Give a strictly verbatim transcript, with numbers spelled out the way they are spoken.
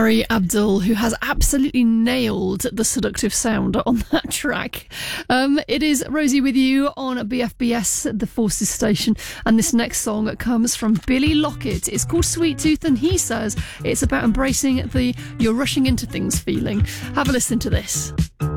Harry Abdul, who has absolutely nailed the seductive sound on that track. Um, it is Rosie with you on B F B S, the Forces station, and this next song comes from Billy Lockett. It's called Sweet Tooth, and he says it's about embracing the you're rushing into things feeling. Have a listen to this.